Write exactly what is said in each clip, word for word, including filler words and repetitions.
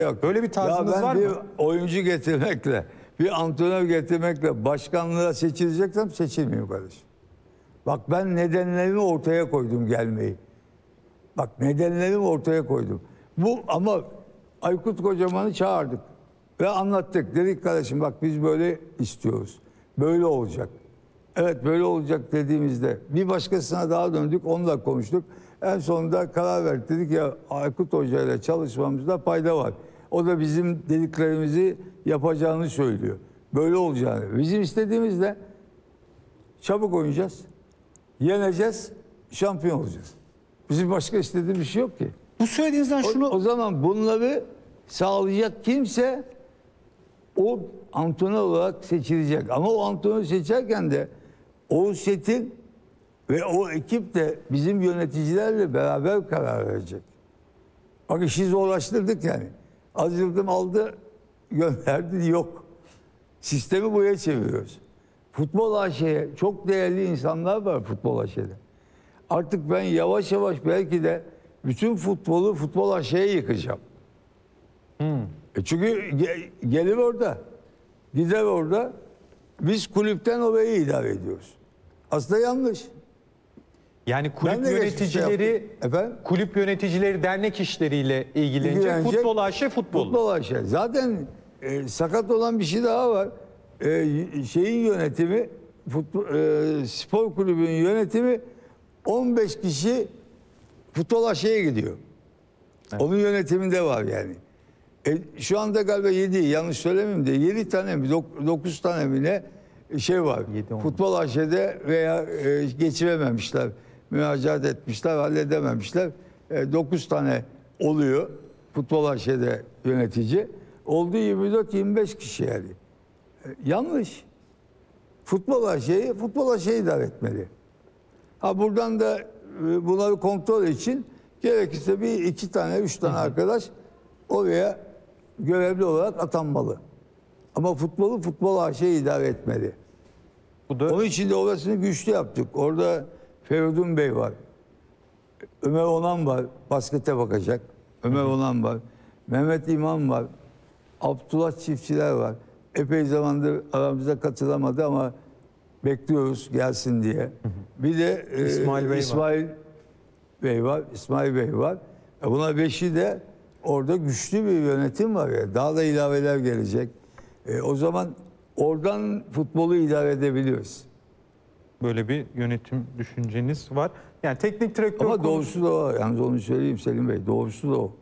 Yok. Böyle bir tarzınız ya ben var bir mı? oyuncu getirmekle, bir antrenör getirmekle başkanlığa seçileceksem seçilmeyeyim kardeşim. Bak ben nedenlerimi ortaya koydum gelmeyi. Bak nedenlerimi ortaya koydum. Bu ama Aykut Kocaman'ı çağırdık ve anlattık. Dedik kardeşim bak biz böyle istiyoruz. Böyle olacak. Evet böyle olacak dediğimizde bir başkasına daha döndük, onunla konuştuk. En sonunda karar verdik. Dedik ya Aykut Hoca ile çalışmamızda fayda var. O da bizim dediklerimizi yapacağını söylüyor. Böyle olacağını. Bizim istediğimiz de çabuk oynayacağız. Yeneceğiz, şampiyon olacağız. Bizim başka istediğimiz bir şey yok ki. Bu söylediğinizden şunu... O, o zaman bunları sağlayacak kimse o antrenör olarak seçilecek. Ama o antrenörü seçerken de Oğuz Çetin ve o ekip de bizim yöneticilerle beraber karar verecek. Bak işi zorlaştırdık yani. Az Yıldırım aldı, gönderdi, yok. Sistemi buraya çeviriyoruz. Futbol A Ş'ye çok değerli insanlar var futbol A Ş'de. Artık ben yavaş yavaş belki de bütün futbolu futbol A Ş'ye yıkacağım. Hmm. E çünkü ge gelir orada, gider orada. Biz kulüpten orayı idare ediyoruz. Aslında yanlış. Yani kulüp yöneticileri, Efendim? kulüp yöneticileri dernek işleriyle ilgilenecek. Futbol A Ş futbol. Futbol A Ş. Zaten e, sakat olan bir şey daha var. E, şeyin yönetimi, futbol, e, spor kulübünün yönetimi on beş kişi Futbol A Ş'ye gidiyor. Evet. Onun yönetiminde var yani. E, şu anda galiba yedi, yanlış söylemeyeyim de yedi tane mi, dokuz tane mi ne şey var. yedi, Futbol A Ş'de veya e, geçirememişler, müracaat etmişler, halledememişler. E, dokuz tane oluyor Futbol A Ş'de yönetici. Olduğu yirmi dört yirmi beş kişi yani. E, yanlış. Futbol A Ş'yi Futbol A Ş'yi idare etmeli. Ha buradan da e, bunları kontrol için gerekirse bir iki tane, üç tane arkadaş oraya görevli olarak atanmalı. Ama futbolu Futbol A Ş idare etmeli. Bu da... Onun için de orasını güçlü yaptık. Orada Feridun Bey var. Ömer Onan var. Baskete bakacak. Ömer Onan var. Mehmet İmam var. Abdullah Çiftçiler var. Epey zamandır aramıza katılamadı ama bekliyoruz gelsin diye. Bir de e, İsmail, Bey, İsmail var. Bey var. İsmail Bey var. E buna beşi de orada güçlü bir yönetim var ya. Daha da ilaveler gelecek. E, o zaman oradan futbolu idare edebiliyoruz. Böyle bir yönetim düşünceniz var. Yani teknik direktör... Ama doğrusu da o. Yalnız onu söyleyeyim Selim Bey. Doğrusu da o.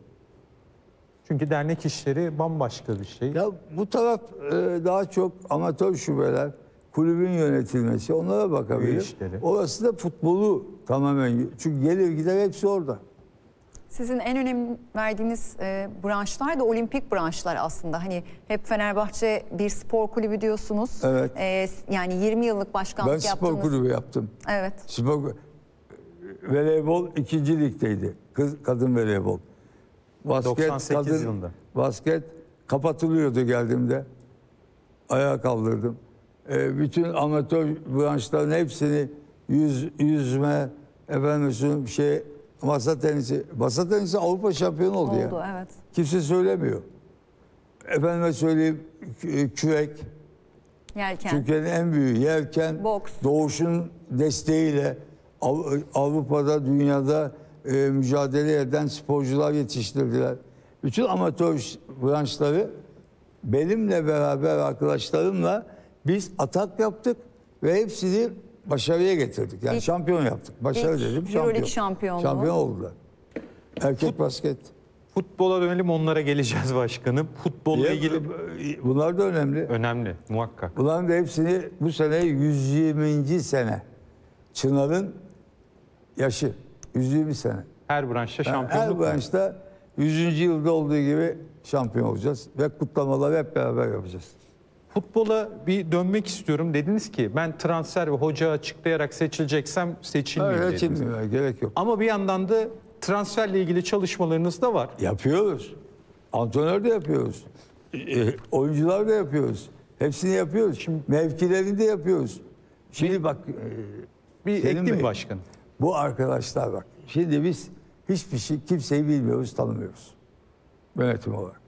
Çünkü dernek işleri bambaşka bir şey. Ya bu taraf e, daha çok amatör şubeler, kulübün yönetilmesi, onlara bakabilir. Orası da futbolu tamamen. Çünkü gelir gider hepsi orada. Sizin en önem verdiğiniz e, branşlar da olimpik branşlar aslında. Hani hep Fenerbahçe bir spor kulübü diyorsunuz. Evet. E, yani yirmi yıllık başkanlık ben yaptınız. Ben spor kulübü yaptım. Evet. Spor, voleybol ikinci ligdeydi. Kız, kadın voleybol. Basket, doksan sekiz kadın, yılında. Basket kapatılıyordu geldiğimde. Ayağa kaldırdım. E, bütün amatör branşların hepsini yüz, yüzme, efendim şey... Masa tenisi. Masa tenisi Avrupa şampiyonu oldu, oldu ya. Oldu evet. Kimse söylemiyor. Efendime söyleyeyim kürek. Yelken. Türkiye'nin en büyüğü yelken. Boks. Doğuş'un desteğiyle Avrupa'da, dünyada e, mücadele eden sporcular yetiştirdiler. Bütün amatör branşları benimle beraber arkadaşlarımla biz atak yaptık ve hepsini başarıya getirdik. Yani ilk, şampiyon yaptık. Başarı ilk dedim şampiyon. Şampiyonluğu. Şampiyon oldular. Erkek Fut, basket. Futbola dönelim, onlara geleceğiz başkanım. Futbolla ya, ilgili... Bunlar da önemli. Önemli muhakkak. Bunların da hepsini bu sene yüz yirminci sene. Çınar'ın yaşı. yüz yirmi sene. Her branşta şampiyonluk. Her branşta yüzüncü yılda olduğu gibi şampiyon olacağız. Ve kutlamaları hep beraber yapacağız. Futbola bir dönmek istiyorum. Dediniz ki ben transfer ve hoca açıklayarak seçileceksem seçilmeyeyim evet, dediniz. Seçilmiyor, gerek yok. Ama bir yandan da transferle ilgili çalışmalarınız da var. Yapıyoruz. Antrenör de yapıyoruz. E, oyuncular da yapıyoruz. Hepsini yapıyoruz. Şimdi mevkilerini de yapıyoruz. Şimdi bir, bak e, bir eklim başkanım. Bu arkadaşlar bak. Şimdi biz hiçbir şey kimseyi bilmiyoruz, tanımıyoruz. Yönetim olarak.